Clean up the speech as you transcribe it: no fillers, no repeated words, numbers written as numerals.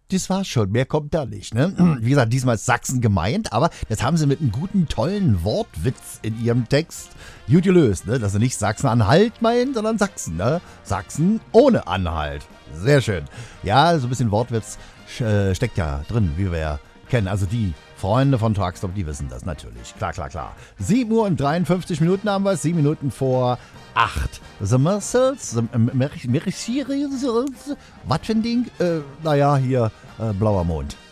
Das war's schon, mehr kommt da nicht. Ne? Wie gesagt, diesmal ist Sachsen gemeint, aber das haben sie mit einem guten, tollen Wortwitz in ihrem Text gut gelöst. Ne? Dass sie nicht Sachsen-Anhalt meinen, sondern Sachsen. Ne? Sachsen ohne Anhalt. Sehr schön. Ja, so ein bisschen Wortwitz steckt ja drin, wie wir ja kennen. Also die Freunde von Truckstop, die wissen das natürlich. Klar, klar, klar. 7 Uhr und 53 Minuten haben wir es, 7 Minuten vor 8. The Muscles, was für ein Ding? Naja, hier, blauer Mond.